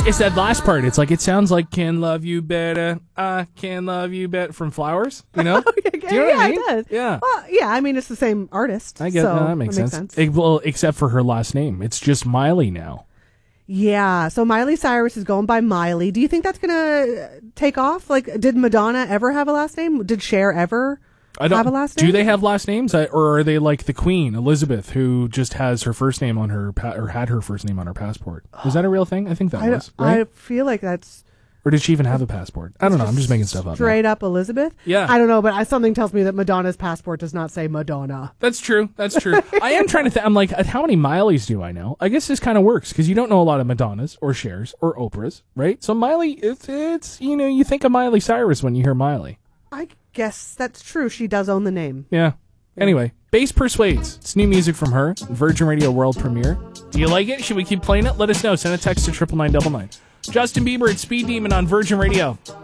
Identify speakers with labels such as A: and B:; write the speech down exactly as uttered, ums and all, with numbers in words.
A: it's that last part. It's like, it sounds like Can Love You Better. I Can Love You Better from Flowers, you know?
B: Oh, yeah,
A: Do you know
B: yeah,
A: what I mean?
B: it does.
A: Yeah.
B: Well, yeah, I mean, it's the same artist.
A: I get
B: so
A: that. That makes
B: it
A: sense. It- well, except for her last name. It's just Miley now.
B: Yeah, so Miley Cyrus is going by Miley. Do you think that's going to take off? Like, did Madonna ever have a last name? Did Cher ever
A: I don't,
B: have a last name?
A: Do they have last names? I- Or are they like the Queen, Elizabeth, who just has her first name on her, pa- or had her first name on her passport? Is that a real thing? I think that
B: I,
A: was, right?
B: I feel like that's
A: Or did she even have a passport? I don't know. I'm just making stuff up. now.
B: straight up Elizabeth.
A: Yeah.
B: I don't know, but I, something tells me that Madonna's passport does not say Madonna.
A: That's true. That's true. I am trying to think. I'm like, how many Mileys do I know? I guess this kind of works because you don't know a lot of Madonnas or Chers or Oprahs, right? So Miley, it's, it's, you know, you think of Miley Cyrus when you hear Miley.
B: I guess that's true. She does own the name.
A: Yeah. Anyway, Bass Persuades. It's new music from her. Virgin Radio world premiere. Do you like it? Should we keep playing it? Let us know. Send a text to triple nine double nine. Justin Bieber at Speed Demon on Virgin Radio.